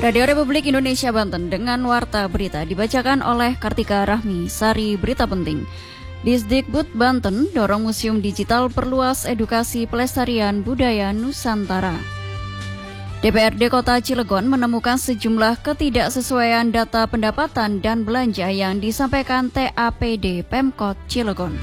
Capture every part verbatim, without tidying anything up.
Radio Republik Indonesia Banten dengan Warta Berita dibacakan oleh Kartika Rahmi. Sari berita penting. Disdikbud Banten dorong museum digital perluas edukasi pelestarian budaya Nusantara. D P R D Kota Cilegon menemukan sejumlah ketidaksesuaian data pendapatan dan belanja yang disampaikan T A P D Pemkot Cilegon.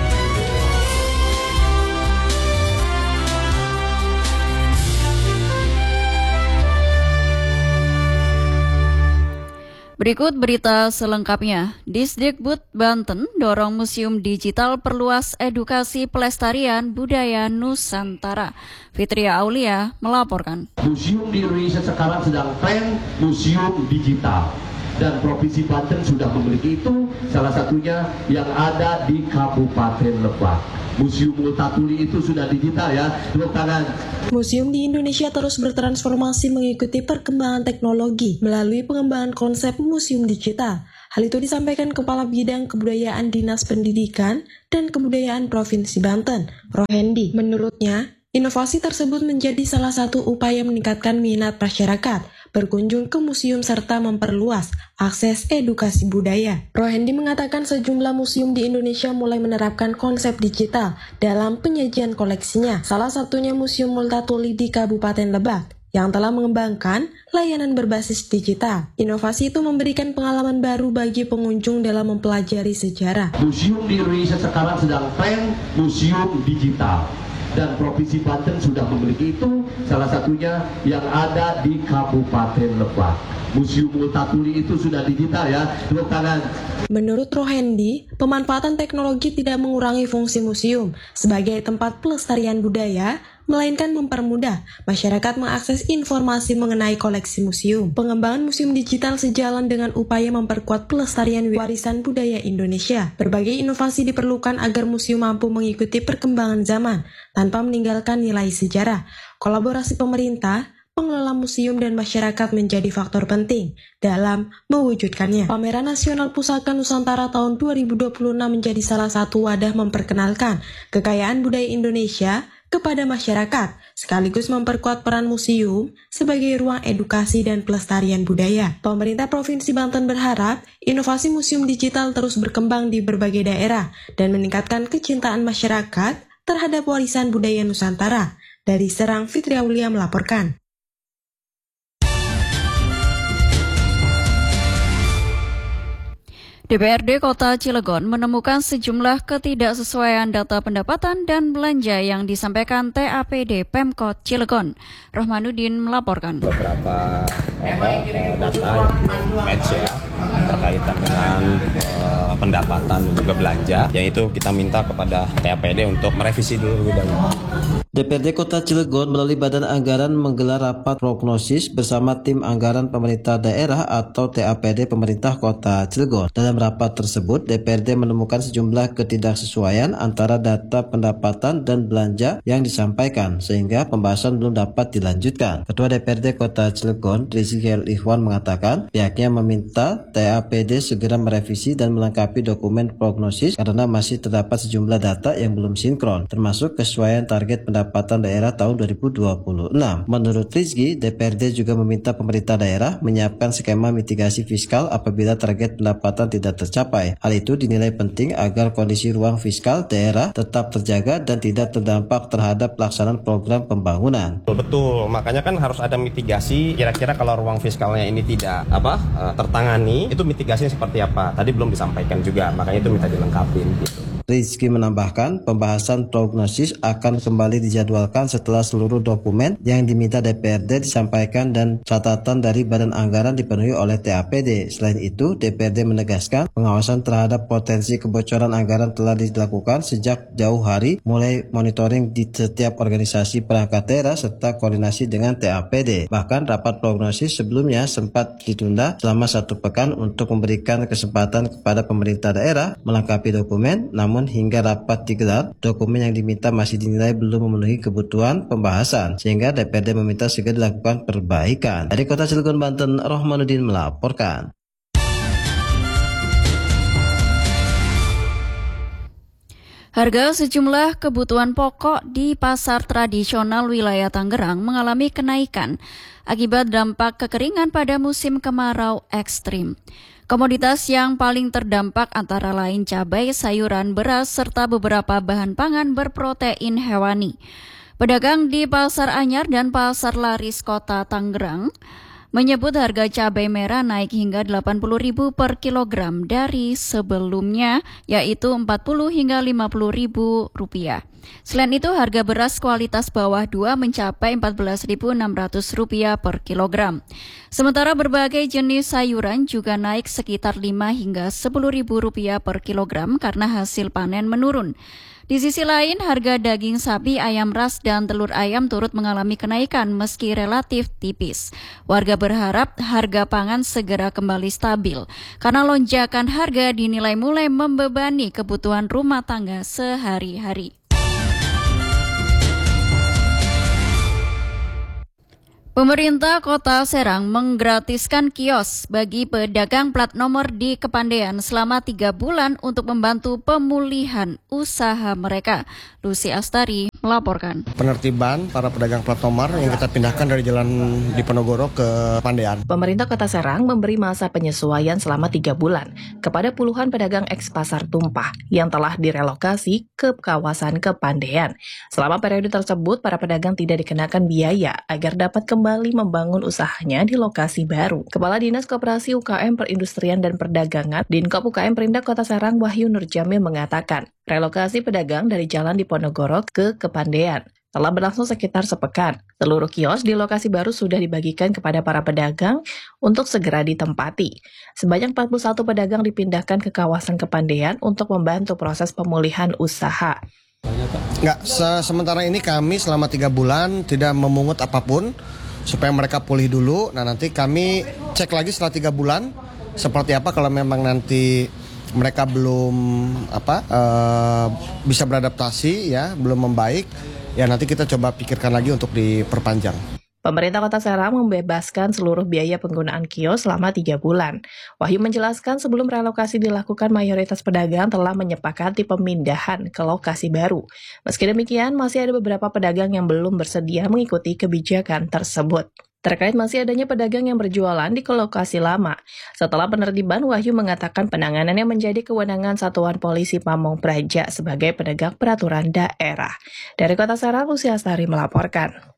Berikut berita selengkapnya. Disdikbud Banten dorong museum digital perluas edukasi pelestarian budaya Nusantara. Fitria Aulia melaporkan. Museum di Indonesia sekarang sedang tren museum digital. Dan Provinsi Banten sudah memiliki itu, salah satunya yang ada di Kabupaten Lebak. Museum Multatuli itu sudah digital ya, tepuk tangan. Museum di Indonesia terus bertransformasi mengikuti perkembangan teknologi melalui pengembangan konsep museum digital. Hal itu disampaikan Kepala Bidang Kebudayaan Dinas Pendidikan dan Kebudayaan Provinsi Banten, Rohendi. Menurutnya, inovasi tersebut menjadi salah satu upaya meningkatkan minat masyarakat berkunjung ke museum serta memperluas akses edukasi budaya. Rohendi mengatakan sejumlah museum di Indonesia mulai menerapkan konsep digital dalam penyajian koleksinya. Salah satunya Museum Multatuli di Kabupaten Lebak yang telah mengembangkan layanan berbasis digital. Inovasi itu memberikan pengalaman baru bagi pengunjung dalam mempelajari sejarah. Museum di Indonesia sekarang sedang tren museum digital. Dan Provinsi Banten sudah memiliki itu, salah satunya yang ada di Kabupaten Lebak. Museum Multatuli itu sudah digital ya, tepuk tangan. Menurut Rohendi, pemanfaatan teknologi tidak mengurangi fungsi museum sebagai tempat pelestarian budaya, melainkan mempermudah masyarakat mengakses informasi mengenai koleksi museum. Pengembangan museum digital sejalan dengan upaya memperkuat pelestarian warisan budaya Indonesia. Berbagai inovasi diperlukan agar museum mampu mengikuti perkembangan zaman tanpa meninggalkan nilai sejarah. Kolaborasi pemerintah, pengelola museum dan masyarakat menjadi faktor penting dalam mewujudkannya. Pameran Nasional Pusaka Nusantara tahun dua ribu dua puluh enam menjadi salah satu wadah memperkenalkan kekayaan budaya Indonesia kepada masyarakat, sekaligus memperkuat peran museum sebagai ruang edukasi dan pelestarian budaya. Pemerintah Provinsi Banten berharap inovasi museum digital terus berkembang di berbagai daerah dan meningkatkan kecintaan masyarakat terhadap warisan budaya Nusantara. Dari Serang, Fitri Aulia melaporkan. D P R D Kota Cilegon menemukan sejumlah ketidaksesuaian data pendapatan dan belanja yang disampaikan T A P D Pemkot Cilegon. Rohmanuddin melaporkan. Beberapa apa, data yang match ya berkaitan dengan uh, pendapatan dan juga belanja, yaitu kita minta kepada T A P D untuk merevisi dulu dan D P R D Kota Cilegon melalui Badan Anggaran menggelar rapat prognosis bersama tim anggaran pemerintah daerah atau T A P D pemerintah Kota Cilegon. Dalam rapat tersebut, D P R D menemukan sejumlah ketidaksesuaian antara data pendapatan dan belanja yang disampaikan, sehingga pembahasan belum dapat dilanjutkan. Ketua D P R D Kota Cilegon, Rizky Ikhwan mengatakan pihaknya meminta T A P D segera merevisi dan melengkapi dokumen prognosis karena masih terdapat sejumlah data yang belum sinkron, termasuk kesesuaian target pendapatan pendapatan daerah tahun dua ribu dua puluh enam. Menurut Rizky, D P R D juga meminta pemerintah daerah menyiapkan skema mitigasi fiskal apabila target pendapatan tidak tercapai. Hal itu dinilai penting agar kondisi ruang fiskal daerah tetap terjaga dan tidak terdampak terhadap pelaksanaan program pembangunan. Betul, makanya kan harus ada mitigasi. Kira-kira kalau ruang fiskalnya ini tidak apa tertangani, itu mitigasinya seperti apa? Tadi belum disampaikan juga, makanya itu minta dilengkapi gitu. Rizky menambahkan, pembahasan prognosis akan kembali dijadwalkan setelah seluruh dokumen yang diminta D P R D disampaikan dan catatan dari Badan Anggaran dipenuhi oleh T A P D. Selain itu, D P R D menegaskan pengawasan terhadap potensi kebocoran anggaran telah dilakukan sejak jauh hari, mulai monitoring di setiap organisasi perangkat daerah serta koordinasi dengan T A P D. Bahkan rapat prognosis sebelumnya sempat ditunda selama satu pekan untuk memberikan kesempatan kepada pemerintah daerah melengkapi dokumen, namun Namun hingga rapat digelar, dokumen yang diminta masih dinilai belum memenuhi kebutuhan pembahasan, sehingga D P R D meminta segera dilakukan perbaikan. Dari Kota Cilegon, Banten, Rohmanuddin melaporkan. Harga sejumlah kebutuhan pokok di pasar tradisional wilayah Tangerang mengalami kenaikan akibat dampak kekeringan pada musim kemarau ekstrim. Komoditas yang paling terdampak antara lain cabai, sayuran, beras, serta beberapa bahan pangan berprotein hewani. Pedagang di Pasar Anyar dan Pasar Laris Kota Tangerang menyebut harga cabai merah naik hingga delapan puluh ribu rupiah per kilogram dari sebelumnya, yaitu empat puluh hingga lima puluh ribu rupiah. Selain itu, harga beras kualitas bawah dua mencapai empat belas ribu enam ratus rupiah per kilogram. Sementara berbagai jenis sayuran juga naik sekitar lima hingga sepuluh ribu rupiah per kilogram karena hasil panen menurun. Di sisi lain, harga daging sapi, ayam ras, dan telur ayam turut mengalami kenaikan meski relatif tipis. Warga berharap harga pangan segera kembali stabil, karena lonjakan harga dinilai mulai membebani kebutuhan rumah tangga sehari-hari. Pemerintah Kota Serang menggratiskan kios bagi pedagang plat nomor di Kepandaian selama tiga bulan untuk membantu pemulihan usaha mereka. Lucy Astari melaporkan. Penertiban para pedagang plat nomor yang kita pindahkan dari Jalan Diponegoro ke Kepandaian. Pemerintah Kota Serang memberi masa penyesuaian selama tiga bulan kepada puluhan pedagang eks Pasar Tumpah yang telah direlokasi ke kawasan Kepandaian. Selama periode tersebut, para pedagang tidak dikenakan biaya agar dapat kembali kembali membangun usahanya di lokasi baru. Kepala Dinas Koperasi U K M Perindustrian dan Perdagangan Dinkop U K M Perindak Kota Serang Wahyu Nurjamil mengatakan, relokasi pedagang dari Jalan Diponegoro ke Kepandaian telah berlangsung sekitar sepekan. Seluruh kios di lokasi baru sudah dibagikan kepada para pedagang untuk segera ditempati. Sebanyak empat puluh satu pedagang dipindahkan ke kawasan Kepandaian untuk membantu proses pemulihan usaha. Enggak, se- sementara ini kami selama tiga bulan tidak memungut apapun supaya mereka pulih dulu. Nah, nanti kami cek lagi setelah tiga bulan seperti apa. Kalau memang nanti mereka belum apa uh, bisa beradaptasi, ya belum membaik, ya nanti kita coba pikirkan lagi untuk diperpanjang. Pemerintah Kota Serang membebaskan seluruh biaya penggunaan kios selama tiga bulan. Wahyu menjelaskan sebelum relokasi dilakukan, mayoritas pedagang telah menyepakati pemindahan ke lokasi baru. Meski demikian, masih ada beberapa pedagang yang belum bersedia mengikuti kebijakan tersebut. Terkait masih adanya pedagang yang berjualan di lokasi lama. Setelah penertiban, Wahyu mengatakan penanganannya menjadi kewenangan Satuan Polisi Pamong Praja sebagai penegak peraturan daerah. Dari Kota Serang, Lucy Astari melaporkan.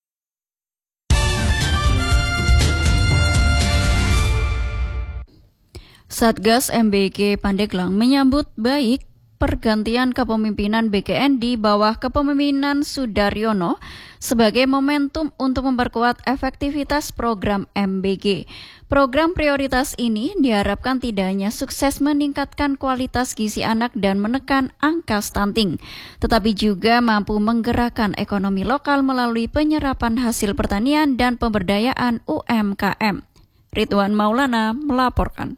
Satgas M B K Pandeglang menyambut baik pergantian kepemimpinan B K N di bawah kepemimpinan Sudaryono sebagai momentum untuk memperkuat efektivitas program M B G. Program prioritas ini diharapkan tidak hanya sukses meningkatkan kualitas gizi anak dan menekan angka stunting, tetapi juga mampu menggerakkan ekonomi lokal melalui penyerapan hasil pertanian dan pemberdayaan U M K M. Ridwan Maulana melaporkan.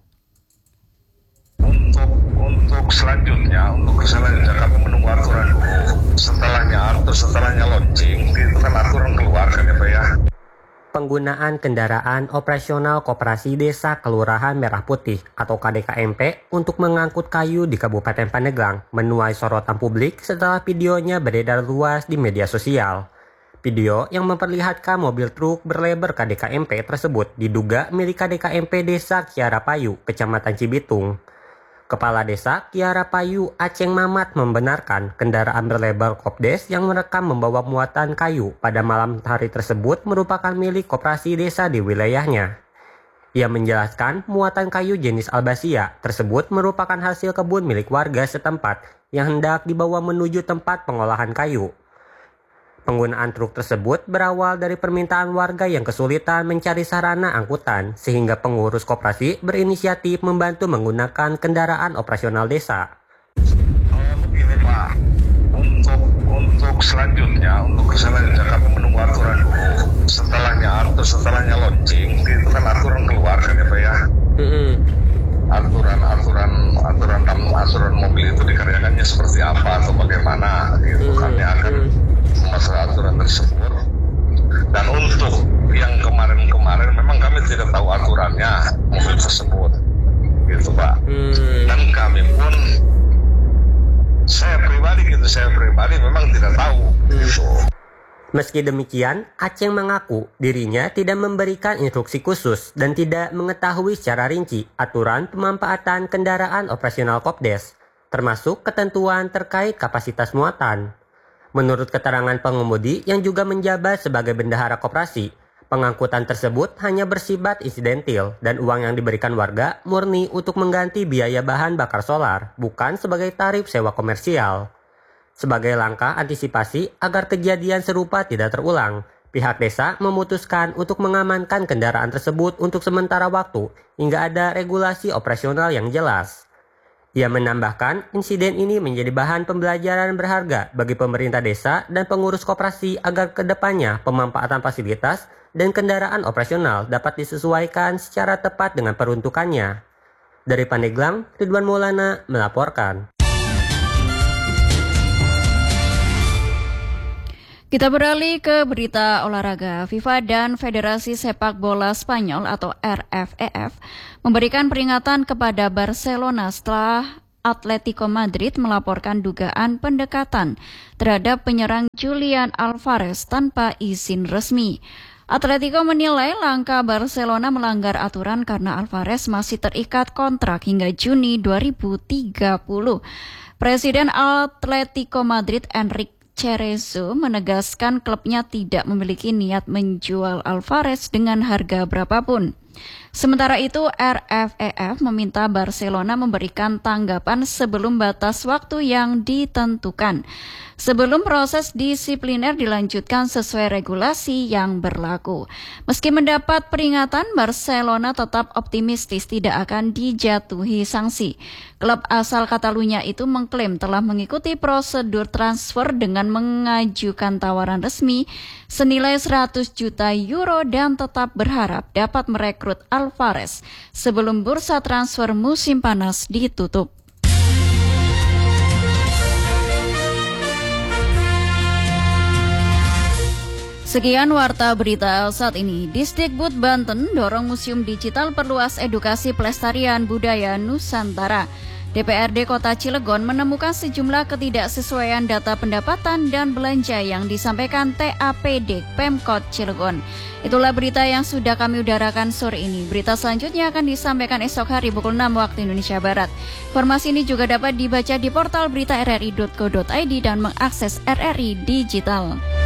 Untuk untuk selanjutnya, untuk selanjutnya kami menunggu aturan dulu. Setelahnya atur, setelahnya launching, itu kan aturan keluar kan ya Pak ya. Penggunaan kendaraan operasional Koperasi Desa Kelurahan Merah Putih atau K D K M P untuk mengangkut kayu di Kabupaten Pandeglang menuai sorotan publik setelah videonya beredar luas di media sosial. Video yang memperlihatkan mobil truk berlebar K D K M P tersebut diduga milik K D K M P Desa Kiara Payu, Kecamatan Cibitung. Kepala Desa Kiara Payu Aceng Mamat membenarkan kendaraan berlebar Kopdes yang merekam membawa muatan kayu pada malam hari tersebut merupakan milik koperasi desa di wilayahnya. Ia menjelaskan muatan kayu jenis Albasia tersebut merupakan hasil kebun milik warga setempat yang hendak dibawa menuju tempat pengolahan kayu. Penggunaan truk tersebut berawal dari permintaan warga yang kesulitan mencari sarana angkutan, sehingga pengurus koperasi berinisiatif membantu menggunakan kendaraan operasional desa. Oh, begini Pak, untuk untuk selanjutnya, untuk selanjutnya kami menunggu aturan dulu. Setelahnya atur, setelahnya launching, itu kan aturan keluar kan ya Pak ya. Mm-hmm. Aturan aturan aturan aturan mobil itu dikerjakannya seperti apa atau bagaimana, gitu mm-hmm. Kami akan masalah aturan tersebut. Dan untuk yang kemarin-kemarin memang kami tidak tahu aturannya mobil tersebut, gitu Pak. Hmm. Dan kami pun, saya pribadi Meski demikian, Aceng mengaku dirinya tidak memberikan instruksi khusus dan tidak mengetahui secara rinci aturan pemanfaatan kendaraan operasional Kopdes, termasuk ketentuan terkait kapasitas muatan. Menurut keterangan pengemudi yang juga menjabat sebagai bendahara koperasi, pengangkutan tersebut hanya bersifat insidentil dan uang yang diberikan warga murni untuk mengganti biaya bahan bakar solar, bukan sebagai tarif sewa komersial. Sebagai langkah antisipasi agar kejadian serupa tidak terulang, pihak desa memutuskan untuk mengamankan kendaraan tersebut untuk sementara waktu hingga ada regulasi operasional yang jelas. Ia menambahkan, insiden ini menjadi bahan pembelajaran berharga bagi pemerintah desa dan pengurus koperasi agar kedepannya pemanfaatan fasilitas dan kendaraan operasional dapat disesuaikan secara tepat dengan peruntukannya. Dari Pandeglang, Ridwan Maulana melaporkan. Kita beralih ke berita olahraga. FIFA dan Federasi Sepak Bola Spanyol atau R F E F memberikan peringatan kepada Barcelona setelah Atletico Madrid melaporkan dugaan pendekatan terhadap penyerang Julian Alvarez tanpa izin resmi. Atletico menilai langkah Barcelona melanggar aturan karena Alvarez masih terikat kontrak hingga Juni dua ribu tiga puluh. Presiden Atletico Madrid Enrique Cerezo menegaskan klubnya tidak memiliki niat menjual Alvarez dengan harga berapapun. Sementara itu, R F E F meminta Barcelona memberikan tanggapan sebelum batas waktu yang ditentukan, sebelum proses disipliner dilanjutkan sesuai regulasi yang berlaku. Meski mendapat peringatan, Barcelona tetap optimistis tidak akan dijatuhi sanksi. Klub asal Catalunya itu mengklaim telah mengikuti prosedur transfer dengan mengajukan tawaran resmi senilai seratus juta euro dan tetap berharap dapat merekrut Alvarez sebelum bursa transfer musim panas ditutup. Sekian warta berita saat ini. Disdikbud Banten dorong museum digital perluas edukasi pelestarian budaya Nusantara. D P R D Kota Cilegon menemukan sejumlah ketidaksesuaian data pendapatan dan belanja yang disampaikan T A P D Pemkot Cilegon. Itulah berita yang sudah kami udarakan sore ini. Berita selanjutnya akan disampaikan esok hari pukul enam waktu Indonesia Barat. Informasi ini juga dapat dibaca di portal berita r r i dot co dot i d dan mengakses R R I Digital.